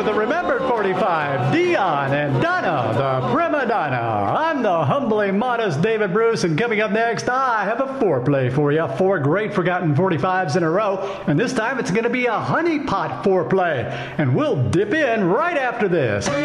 with the remembered 45, Dion and Donna, the prima donna. I'm the humbly modest David Bruce, and coming up next, I have a foreplay for you. 4 great forgotten 45s in a row, and this time it's going to be a honey pot foreplay, and we'll dip in right after this.